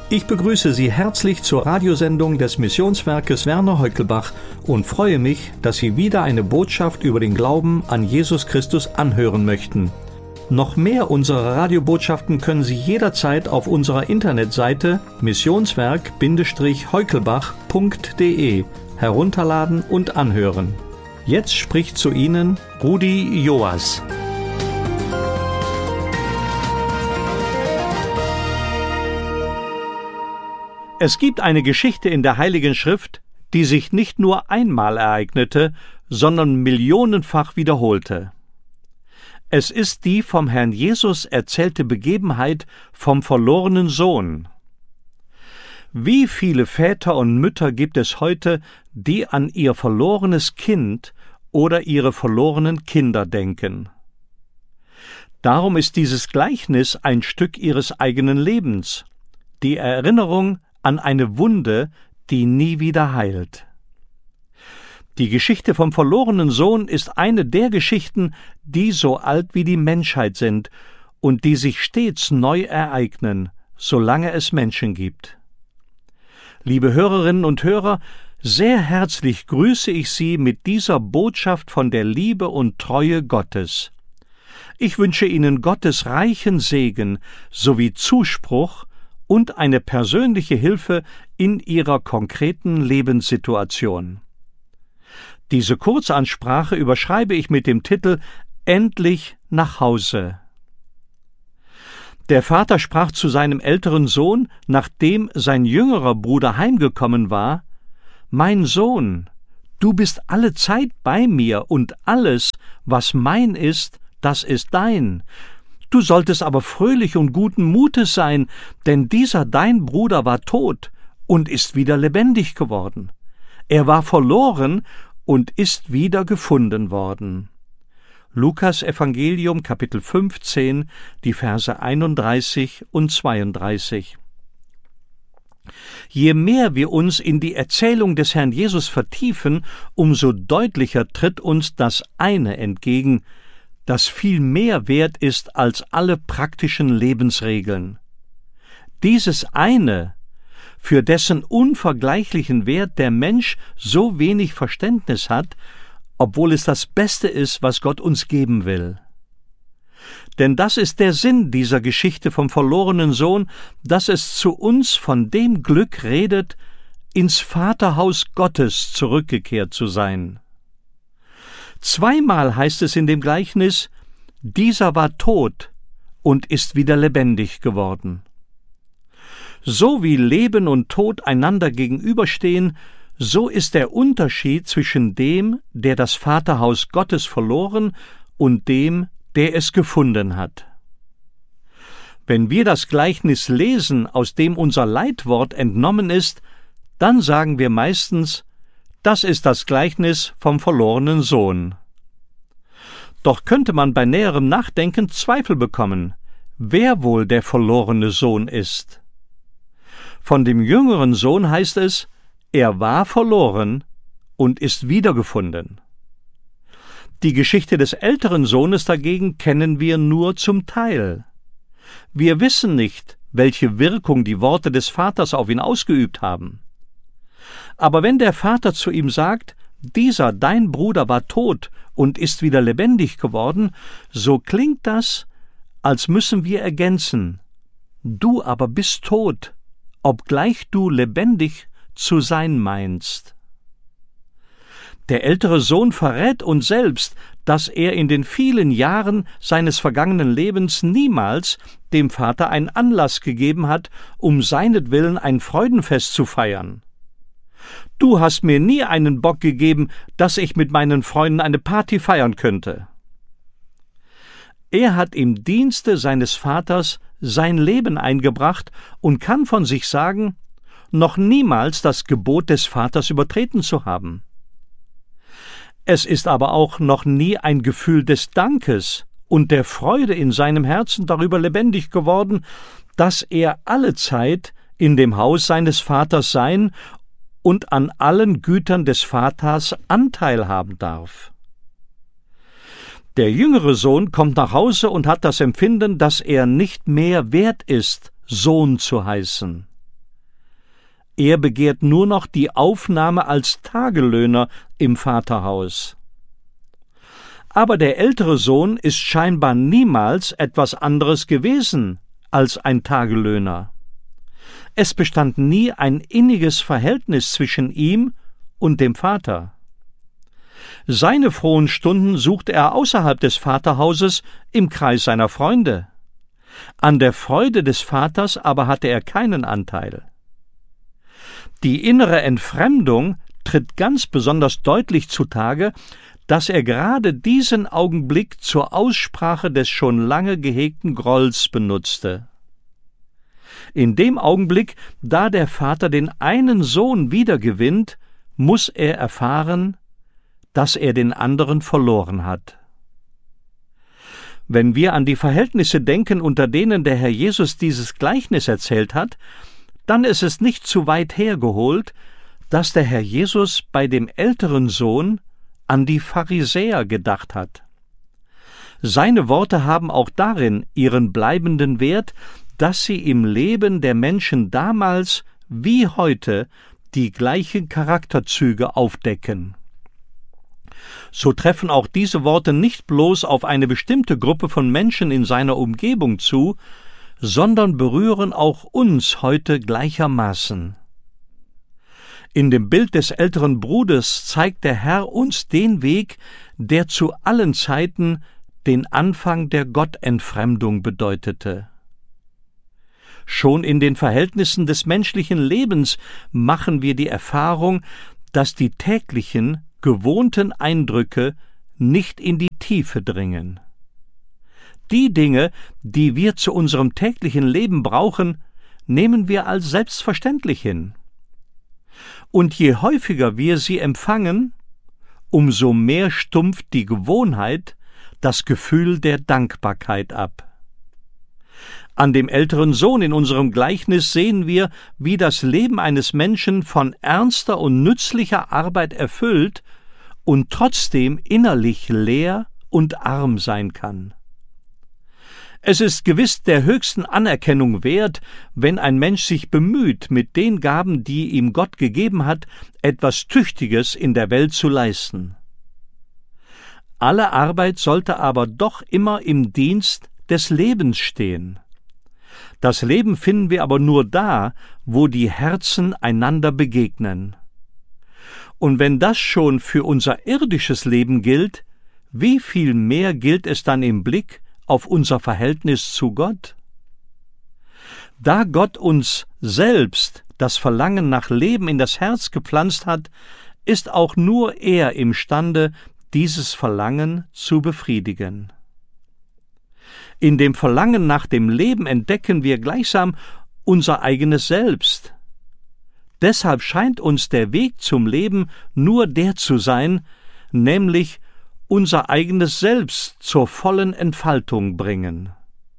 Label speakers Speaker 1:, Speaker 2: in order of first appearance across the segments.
Speaker 1: Ich begrüße Sie herzlich zur Radiosendung des Missionswerkes Werner Heukelbach und freue mich, dass Sie wieder eine Botschaft über den Glauben an Jesus Christus anhören möchten. Noch mehr unserer Radiobotschaften können Sie jederzeit auf unserer Internetseite missionswerk-heukelbach.de herunterladen und anhören. Jetzt spricht zu Ihnen Rudi Joas. Es gibt eine Geschichte in der Heiligen Schrift, die sich nicht nur einmal ereignete, sondern millionenfach wiederholte. Es ist die vom Herrn Jesus erzählte Begebenheit vom verlorenen Sohn. Wie viele Väter und Mütter gibt es heute, die an ihr verlorenes Kind oder ihre verlorenen Kinder denken? Darum ist dieses Gleichnis ein Stück ihres eigenen Lebens, die Erinnerung an eine Wunde, die nie wieder heilt. Die Geschichte vom verlorenen Sohn ist eine der Geschichten, die so alt wie die Menschheit sind und die sich stets neu ereignen, solange es Menschen gibt. Liebe Hörerinnen und Hörer, sehr herzlich grüße ich Sie mit dieser Botschaft von der Liebe und Treue Gottes. Ich wünsche Ihnen Gottes reichen Segen sowie Zuspruch und eine persönliche Hilfe in Ihrer konkreten Lebenssituation. Diese Kurzansprache überschreibe ich mit dem Titel »Endlich nach Hause«. Der Vater sprach zu seinem älteren Sohn, nachdem sein jüngerer Bruder heimgekommen war: »Mein Sohn, du bist alle Zeit bei mir, und alles, was mein ist, das ist dein. Du solltest aber fröhlich und guten Mutes sein, denn dieser dein Bruder war tot und ist wieder lebendig geworden. Er war verloren und ist wieder gefunden worden.« Lukas Evangelium, Kapitel 15, die Verse 31 und 32. Je mehr wir uns in die Erzählung des Herrn Jesus vertiefen, umso deutlicher tritt uns das eine entgegen, das viel mehr wert ist als alle praktischen Lebensregeln. Dieses eine, für dessen unvergleichlichen Wert der Mensch so wenig Verständnis hat, obwohl es das Beste ist, was Gott uns geben will. Denn das ist der Sinn dieser Geschichte vom verlorenen Sohn, dass es zu uns von dem Glück redet, ins Vaterhaus Gottes zurückgekehrt zu sein. Zweimal heißt es in dem Gleichnis: dieser war tot und ist wieder lebendig geworden. So wie Leben und Tod einander gegenüberstehen, so ist der Unterschied zwischen dem, der das Vaterhaus Gottes verloren, und dem, der es gefunden hat. Wenn wir das Gleichnis lesen, aus dem unser Leitwort entnommen ist, dann sagen wir meistens: das ist das Gleichnis vom verlorenen Sohn. Doch könnte man bei näherem Nachdenken Zweifel bekommen, wer wohl der verlorene Sohn ist. Von dem jüngeren Sohn heißt es: er war verloren und ist wiedergefunden. Die Geschichte des älteren Sohnes dagegen kennen wir nur zum Teil. Wir wissen nicht, welche Wirkung die Worte des Vaters auf ihn ausgeübt haben. Aber wenn der Vater zu ihm sagt: dieser dein Bruder war tot und ist wieder lebendig geworden, so klingt das, als müssen wir ergänzen: du aber bist tot, obgleich du lebendig zu sein meinst. Der ältere Sohn verrät uns selbst, dass er in den vielen Jahren seines vergangenen Lebens niemals dem Vater einen Anlass gegeben hat, um seinetwillen ein Freudenfest zu feiern. Du hast mir nie einen Bock gegeben, dass ich mit meinen Freunden eine Party feiern könnte. Er hat im Dienste seines Vaters sein Leben eingebracht und kann von sich sagen, noch niemals das Gebot des Vaters übertreten zu haben. Es ist aber auch noch nie ein Gefühl des Dankes und der Freude in seinem Herzen darüber lebendig geworden, dass er alle Zeit in dem Haus seines Vaters sein und an allen Gütern des Vaters Anteil haben darf. Der jüngere Sohn kommt nach Hause und hat das Empfinden, dass er nicht mehr wert ist, Sohn zu heißen. Er begehrt nur noch die Aufnahme als Tagelöhner im Vaterhaus. Aber der ältere Sohn ist scheinbar niemals etwas anderes gewesen als ein Tagelöhner. Es bestand nie ein inniges Verhältnis zwischen ihm und dem Vater. Seine frohen Stunden suchte er außerhalb des Vaterhauses im Kreis seiner Freunde. An der Freude des Vaters aber hatte er keinen Anteil. Die innere Entfremdung tritt ganz besonders deutlich zutage, dass er gerade diesen Augenblick zur Aussprache des schon lange gehegten Grolls benutzte. In dem Augenblick, da der Vater den einen Sohn wiedergewinnt, muss er erfahren, dass er den anderen verloren hat. Wenn wir an die Verhältnisse denken, unter denen der Herr Jesus dieses Gleichnis erzählt hat, dann ist es nicht zu weit hergeholt, dass der Herr Jesus bei dem älteren Sohn an die Pharisäer gedacht hat. Seine Worte haben auch darin ihren bleibenden Wert, dass sie im Leben der Menschen damals wie heute die gleichen Charakterzüge aufdecken. So treffen auch diese Worte nicht bloß auf eine bestimmte Gruppe von Menschen in seiner Umgebung zu, sondern berühren auch uns heute gleichermaßen. In dem Bild des älteren Bruders zeigt der Herr uns den Weg, der zu allen Zeiten den Anfang der Gottentfremdung bedeutete. Schon in den Verhältnissen des menschlichen Lebens machen wir die Erfahrung, dass die täglichen, gewohnten Eindrücke nicht in die Tiefe dringen. Die Dinge, die wir zu unserem täglichen Leben brauchen, nehmen wir als selbstverständlich hin. Und je häufiger wir sie empfangen, umso mehr stumpft die Gewohnheit das Gefühl der Dankbarkeit ab. An dem älteren Sohn in unserem Gleichnis sehen wir, wie das Leben eines Menschen von ernster und nützlicher Arbeit erfüllt und trotzdem innerlich leer und arm sein kann. Es ist gewiss der höchsten Anerkennung wert, wenn ein Mensch sich bemüht, mit den Gaben, die ihm Gott gegeben hat, etwas Tüchtiges in der Welt zu leisten. Alle Arbeit sollte aber doch immer im Dienst des Lebens stehen. Das Leben finden wir aber nur da, wo die Herzen einander begegnen. Und wenn das schon für unser irdisches Leben gilt, wie viel mehr gilt es dann im Blick auf unser Verhältnis zu Gott? Da Gott uns selbst das Verlangen nach Leben in das Herz gepflanzt hat, ist auch nur er imstande, dieses Verlangen zu befriedigen. In dem Verlangen nach dem Leben entdecken wir gleichsam unser eigenes Selbst. Deshalb scheint uns der Weg zum Leben nur der zu sein, nämlich unser eigenes Selbst zur vollen Entfaltung bringen.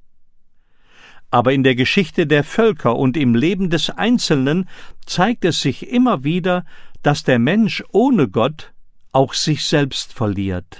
Speaker 1: Aber in der Geschichte der Völker und im Leben des Einzelnen zeigt es sich immer wieder, dass der Mensch ohne Gott auch sich selbst verliert.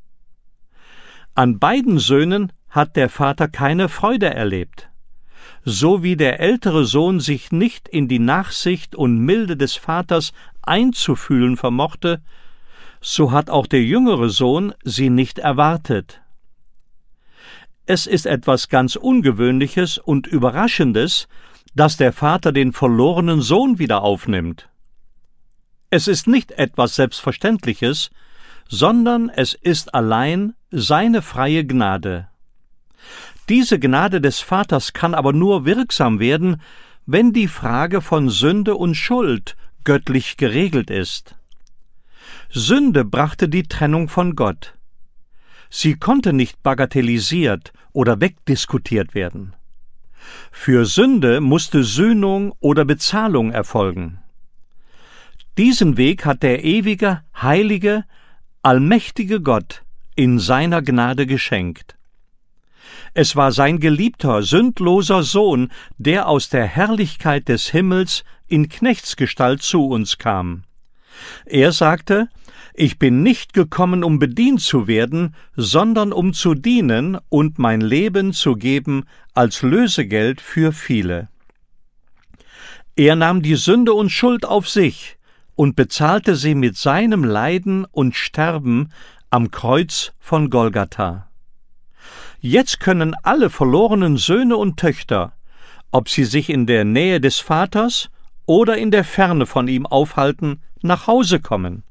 Speaker 1: An beiden Söhnen hat der Vater keine Freude erlebt. So wie der ältere Sohn sich nicht in die Nachsicht und Milde des Vaters einzufühlen vermochte, so hat auch der jüngere Sohn sie nicht erwartet. Es ist etwas ganz Ungewöhnliches und Überraschendes, dass der Vater den verlorenen Sohn wieder aufnimmt. Es ist nicht etwas Selbstverständliches, sondern es ist allein seine freie Gnade. Diese Gnade des Vaters kann aber nur wirksam werden, wenn die Frage von Sünde und Schuld göttlich geregelt ist. Sünde brachte die Trennung von Gott. Sie konnte nicht bagatellisiert oder wegdiskutiert werden. Für Sünde musste Sühnung oder Bezahlung erfolgen. Diesen Weg hat der ewige, heilige, allmächtige Gott in seiner Gnade geschenkt. Es war sein geliebter, sündloser Sohn, der aus der Herrlichkeit des Himmels in Knechtsgestalt zu uns kam. Er sagte: »Ich bin nicht gekommen, um bedient zu werden, sondern um zu dienen und mein Leben zu geben als Lösegeld für viele.« Er nahm die Sünde und Schuld auf sich und bezahlte sie mit seinem Leiden und Sterben am Kreuz von Golgatha. Jetzt können alle verlorenen Söhne und Töchter, ob sie sich in der Nähe des Vaters oder in der Ferne von ihm aufhalten, nach Hause kommen.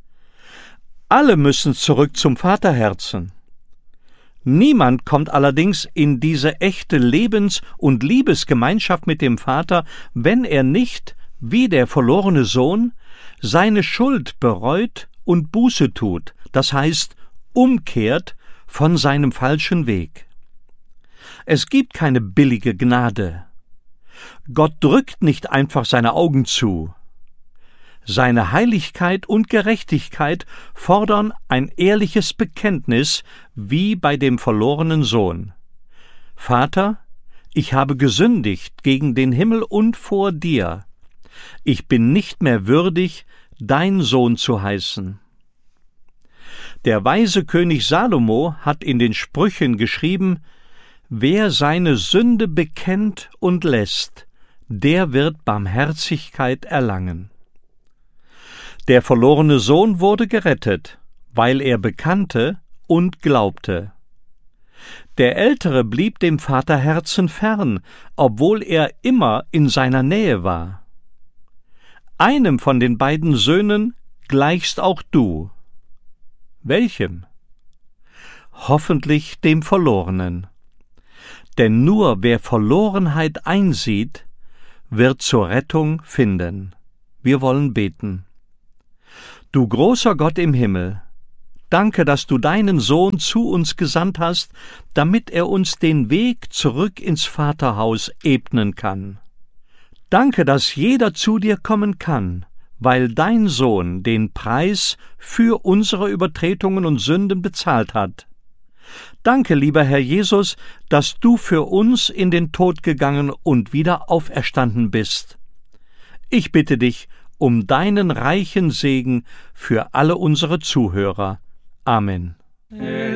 Speaker 1: Alle müssen zurück zum Vaterherzen. Niemand kommt allerdings in diese echte Lebens- und Liebesgemeinschaft mit dem Vater, wenn er nicht, wie der verlorene Sohn, seine Schuld bereut und Buße tut, das heißt, umkehrt von seinem falschen Weg. Es gibt keine billige Gnade. Gott drückt nicht einfach seine Augen zu. Seine Heiligkeit und Gerechtigkeit fordern ein ehrliches Bekenntnis, wie bei dem verlorenen Sohn. Vater, ich habe gesündigt gegen den Himmel und vor dir. Ich bin nicht mehr würdig, dein Sohn zu heißen. Der weise König Salomo hat in den Sprüchen geschrieben: Wer seine Sünde bekennt und lässt, der wird Barmherzigkeit erlangen. Der verlorene Sohn wurde gerettet, weil er bekannte und glaubte. Der Ältere blieb dem Vaterherzen fern, obwohl er immer in seiner Nähe war. Einem von den beiden Söhnen gleichst auch du. Welchem? Hoffentlich dem Verlorenen. Denn nur wer Verlorenheit einsieht, wird zur Rettung finden. Wir wollen beten. Du großer Gott im Himmel, danke, dass du deinen Sohn zu uns gesandt hast, damit er uns den Weg zurück ins Vaterhaus ebnen kann. Danke, dass jeder zu dir kommen kann, weil dein Sohn den Preis für unsere Übertretungen und Sünden bezahlt hat. Danke, lieber Herr Jesus, dass du für uns in den Tod gegangen und wieder auferstanden bist. Ich bitte dich um deinen reichen Segen für alle unsere Zuhörer. Amen.